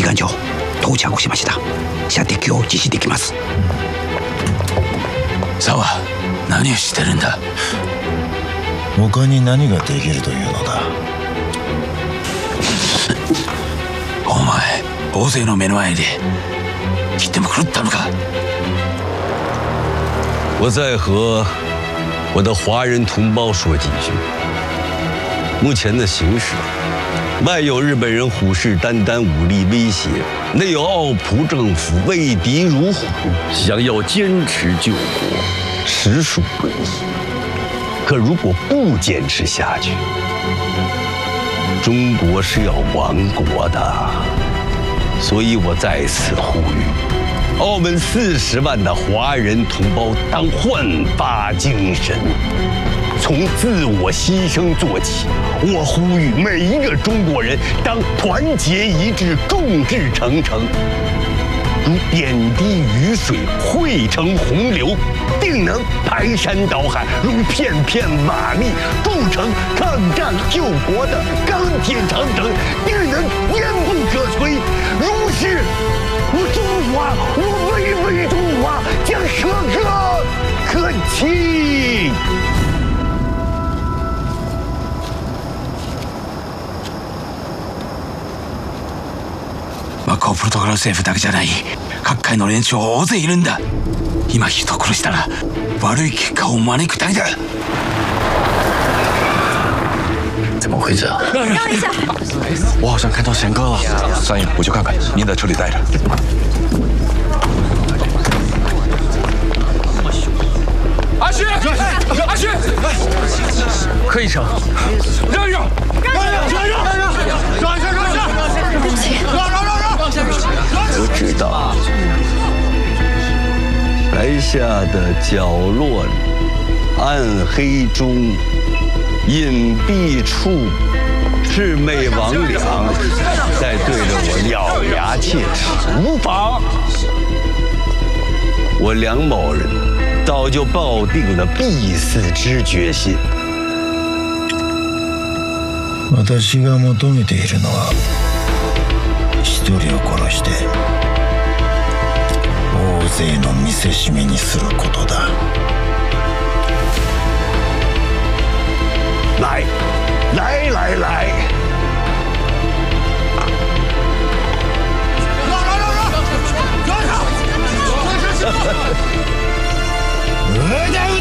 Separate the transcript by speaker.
Speaker 1: 間上到着しました。射的を実施できます。
Speaker 2: 沢、何をしてるんだ。
Speaker 3: 他に何ができるというのだ。
Speaker 2: お前、大勢の目の前で切っても狂ったのか。
Speaker 4: 我再和我的华人同胞说几句。目前的形势，外有日本人虎视眈眈，武力威胁，内有奥普政府畏敌如虎，想要坚持救国，实属不易。可如果不坚持下去，中国是要亡国的。所以我在此呼吁，澳门40万的华人同胞当焕发精神，从自我牺牲做起。我呼吁每一个中国人当团结一致，众志成城。如点滴雨水汇成洪流，定能排山倒海；如片片瓦砾铸成抗战救国的钢铁长城，定能坚不可摧。如是，我中华，我巍巍中华将可歌可泣。
Speaker 2: マコプロトコル政府だけじゃない、各界の連中大勢いるんだ。今人を殺したら悪い結果を招くだけだ。怎么回事啊？
Speaker 5: 让一下！
Speaker 6: 我好像看到贤哥了。三爷，我去看看，您在车里待着。
Speaker 7: 阿旭，阿旭，
Speaker 6: 柯医生，
Speaker 7: 让一让，让一下！
Speaker 5: 对不起，
Speaker 4: 我知道，台下的角落里，暗黑中，隐蔽处，魑魅魍魉在对着我咬牙切齿。无妨，我梁某人早就抱定了必死之決心。
Speaker 3: 私が求めているのは一人を殺して大勢の見せしめにすることだ。
Speaker 4: 来，来来来！
Speaker 3: 让！